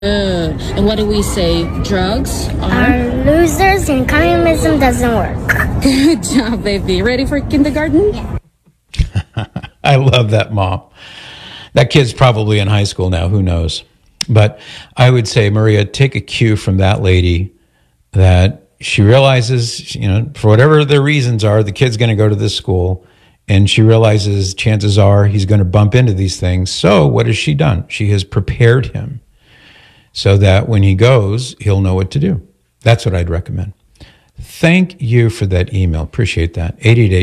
And what do we say? Drugs are losers and communism doesn't work. Good job, baby. Ready for kindergarten? Yeah. I love that, Mom. That kid's probably in high school now. Who knows? But I would say, Maria, take a cue from that lady that she realizes, for whatever the reasons are, the kid's going to go to this school, and she realizes chances are he's going to bump into these things. So what has she done? She has prepared him so that when he goes, he'll know what to do. That's what I'd recommend. Thank you for that email. Appreciate that.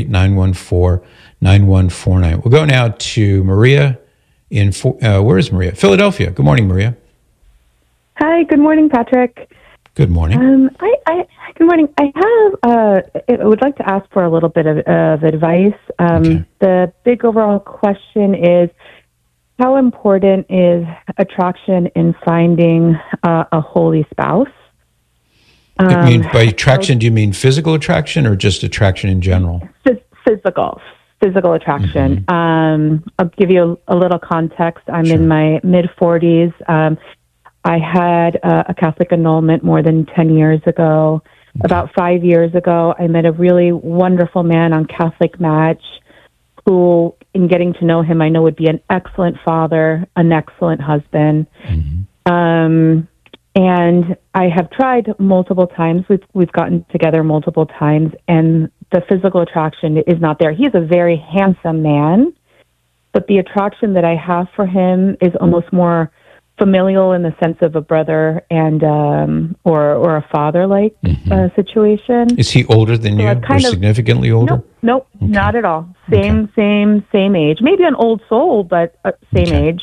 888-914-9149. We'll go now to Maria where is Maria? Philadelphia. Good morning, Maria. Hi, good morning, Patrick. Good morning. Good morning. I would like to ask for a little bit of advice. Okay. The big overall question is, how important is attraction in finding a holy spouse? I mean, by attraction, do you mean physical attraction or just attraction in general? Physical attraction. Mm-hmm. I'll give you a little context. I'm Sure. in my mid-40s. I had a Catholic annulment more than 10 years ago. Okay. About 5 years ago, I met a really wonderful man on Catholic Match who, in getting to know him, I know would be an excellent father, an excellent husband. Mm-hmm. And I have tried multiple times. We've gotten together multiple times, and the physical attraction is not there. He's a very handsome man, but the attraction that I have for him is almost more familial in the sense of a brother and or a father-like situation. Is he older than you, or significantly older? Nope, Okay. not at all. Same age. Maybe an old soul, but same age.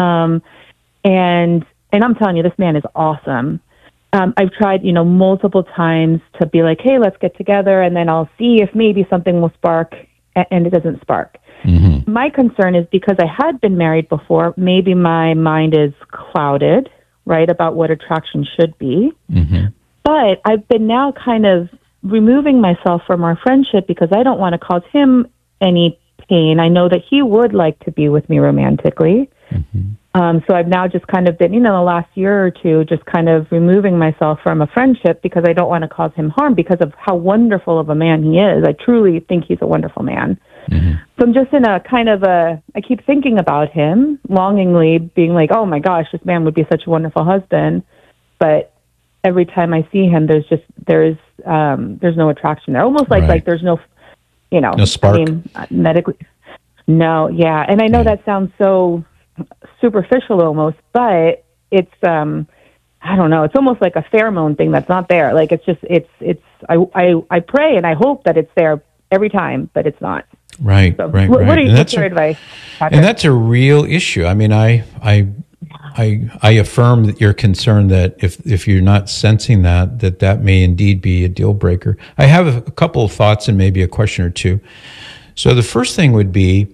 And I'm telling you, this man is awesome. I've tried, multiple times to be like, hey, let's get together, and then I'll see if maybe something will spark, and it doesn't spark. Mm-hmm. My concern is because I had been married before, maybe my mind is clouded, right, about what attraction should be. Mm-hmm. But I've been now kind of removing myself from our friendship because I don't want to cause him any pain. I know that he would like to be with me romantically. Mm-hmm. So I've now just kind of been, the last year or two, just kind of removing myself from a friendship because I don't want to cause him harm because of how wonderful of a man he is. I truly think he's a wonderful man. Mm-hmm. So I'm just in a kind of I keep thinking about him longingly, being like, oh my gosh, this man would be such a wonderful husband. But every time I see him, there's no attraction there. Almost like, Right. like there's no, No spark? I mean, medically, no, yeah. And I know that sounds so superficial almost, but it's I don't know, it's almost like a pheromone thing that's not there. Like it's I pray and I hope that it's there every time, but it's not. Right, So right. what's your advice, Patrick? And that's a real issue. I mean, I affirm that your concern that if you're not sensing that may indeed be a deal breaker. I have a couple of thoughts and maybe a question or two. So the first thing would be,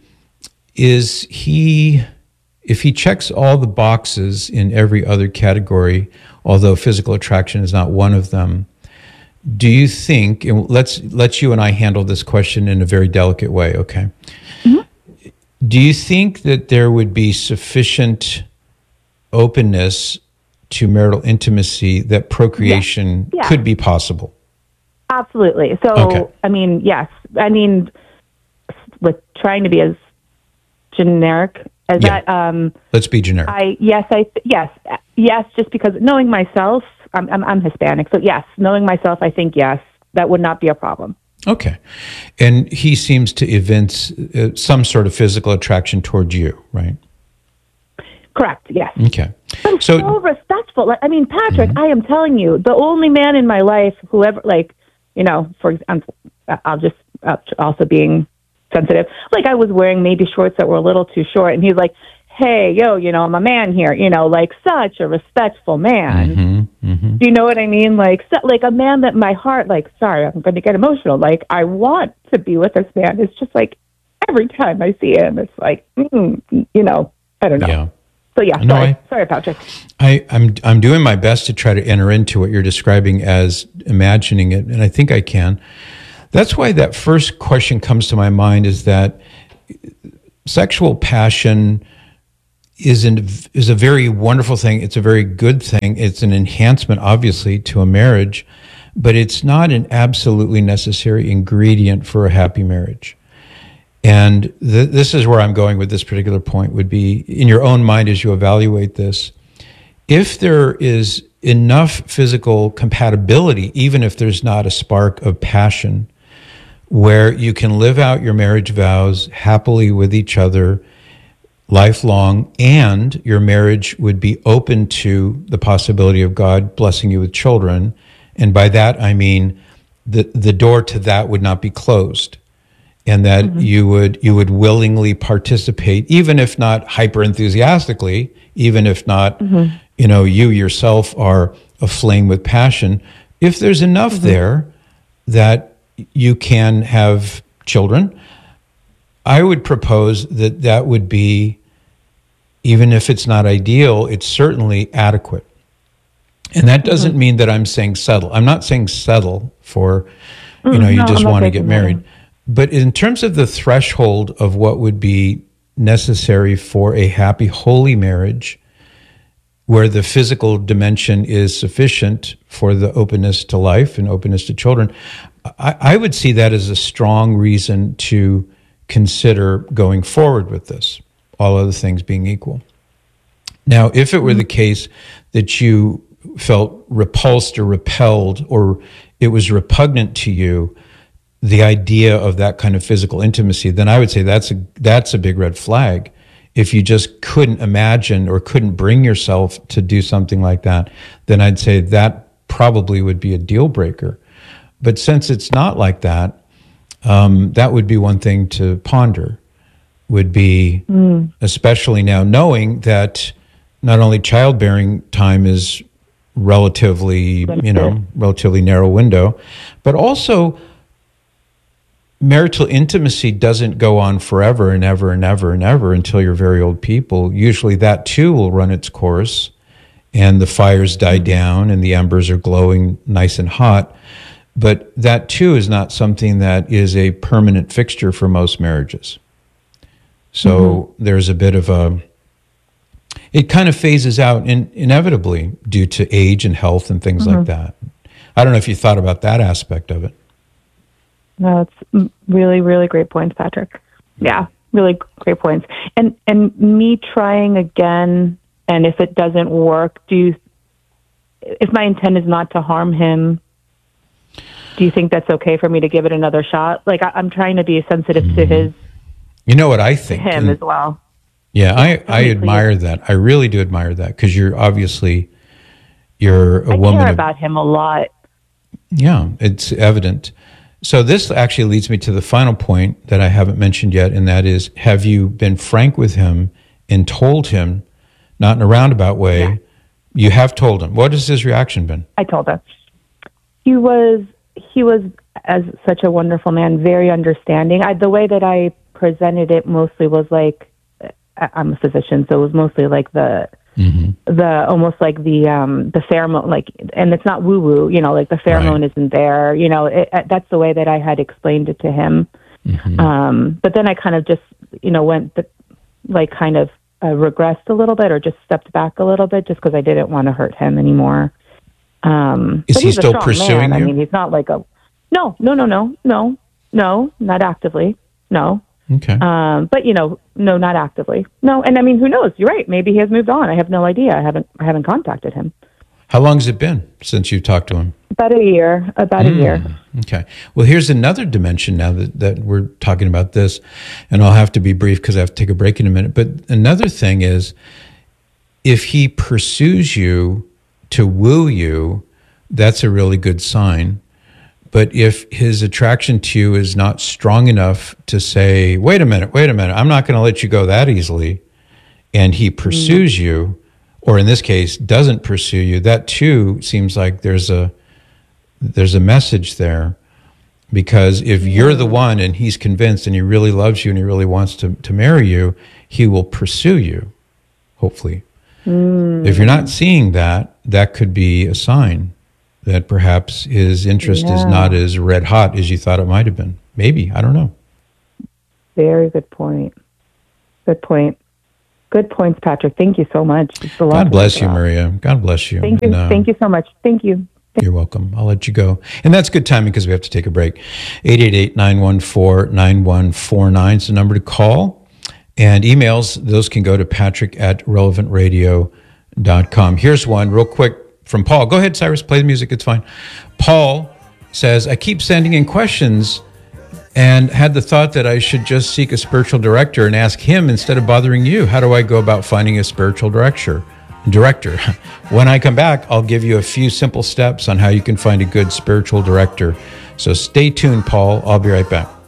if he checks all the boxes in every other category, although physical attraction is not one of them, do you think, and let's you and I handle this question in a very delicate way, okay? Mm-hmm. Do you think that there would be sufficient openness to marital intimacy that procreation could be possible? Absolutely. So, Okay. I mean, yes. I mean, with trying to be as generic as that. Let's be generic. Yes. Just because knowing myself, I'm Hispanic, so yes, knowing myself, I think yes, that would not be a problem. Okay, and he seems to evince some sort of physical attraction towards you, right? Correct. Yes. Okay. I'm so respectful. Like, I mean, Patrick, I am telling you, the only man in my life who ever, for example, I'll just also being sensitive. Like I was wearing maybe shorts that were a little too short, and he's like, hey, I'm a man here, like such a respectful man. Mm-hmm, mm-hmm. Do you know what I mean? Like a man that my heart, sorry, I'm going to get emotional. Like I want to be with this man. It's just like every time I see him, it's like, I don't know. Yeah. So yeah, sorry, Patrick. I'm doing my best to try to enter into what you're describing as imagining it, and I think I can. That's why that first question comes to my mind is that sexual passion is a very wonderful thing. It's a very good thing. It's an enhancement, obviously, to a marriage, but it's not an absolutely necessary ingredient for a happy marriage. And this is where I'm going with this particular point, would be in your own mind as you evaluate this. If there is enough physical compatibility, even if there's not a spark of passion, where you can live out your marriage vows happily with each other lifelong, and your marriage would be open to the possibility of God blessing you with children. And by that, I mean the door to that would not be closed, and that you would willingly participate, even if not hyper enthusiastically, even if not, you yourself are aflame with passion. If there's enough there that you can have children, I would propose that that would be, even if it's not ideal, it's certainly adequate. And that doesn't mean that I'm saying settle. I'm not saying settle for, you just want to get married. But in terms of the threshold of what would be necessary for a happy, holy marriage, where the physical dimension is sufficient for the openness to life and openness to children, I would see that as a strong reason to consider going forward with this, all other things being equal. Now, if it were the case that you felt repulsed or repelled, or it was repugnant to you, the idea of that kind of physical intimacy, then I would say that's a big red flag. If you just couldn't imagine or couldn't bring yourself to do something like that, then I'd say that probably would be a deal breaker. But since it's not like that, that would be one thing to ponder, would be, especially now knowing that not only childbearing time is relatively narrow window, but also marital intimacy doesn't go on forever and ever and ever and ever until you're very old people. Usually that too will run its course, and the fires die down and the embers are glowing nice and hot. But that too is not something that is a permanent fixture for most marriages. So there's a bit of it kind of phases out inevitably due to age and health and things like that. I don't know if you thought about that aspect of it. No, it's really, really great points, Patrick. Yeah, really great points. And me trying again, and if it doesn't work, if my intent is not to harm him, do you think that's okay for me to give it another shot? Like, I'm trying to be sensitive to his. You know what I think? Him as well. Yeah, I admire that. I really do admire that, because you're a woman. I care about him a lot. Yeah, it's evident. So this actually leads me to the final point that I haven't mentioned yet, and that is, have you been frank with him and told him, not in a roundabout way, you have told him. What has his reaction been? I told him. He was, as such a wonderful man, very understanding. The way that I presented it mostly was like, I'm a physician, so it was mostly like the almost like the pheromone, like, and it's not woo woo, like the pheromone isn't there, that's the way that I had explained it to him. But then I kind of just, went regressed a little bit, or just stepped back a little bit, just because I didn't want to hurt him anymore. Is he still pursuing you? I mean, he's not like no, not actively, no. Okay. But no, not actively. No, and I mean, who knows? You're right. Maybe he has moved on. I have no idea. I haven't contacted him. How long has it been since you've talked to him? About a year. Okay. Well, here's another dimension now that we're talking about this, and I'll have to be brief because I have to take a break in a minute. But another thing is, if he pursues you to woo you, that's a really good sign. But if his attraction to you is not strong enough to say, wait a minute, I'm not going to let you go that easily, and he pursues you, or in this case, doesn't pursue you, that too seems like there's a message there. Because if you're the one and he's convinced and he really loves you and he really wants to marry you, he will pursue you, hopefully. If you're not seeing that, that could be a sign that perhaps his interest is not as red hot as you thought it might have been. Maybe, I don't know. Very good point. Good point. Good points, Patrick. Thank you so much. It's a lot. God bless you, Maria. God bless you. Thank you. Thank you so much. Thank you. You're welcome. I'll let you go. And that's good timing because we have to take a break. 888-914-9149 is the number to call. And emails, those can go to patrick@relevantradio.com. Here's one real quick from Paul. Go ahead, Cyrus. Play the music. It's fine. Paul says, I keep sending in questions and had the thought that I should just seek a spiritual director and ask him instead of bothering you. How do I go about finding a spiritual director? When I come back, I'll give you a few simple steps on how you can find a good spiritual director. So stay tuned, Paul. I'll be right back.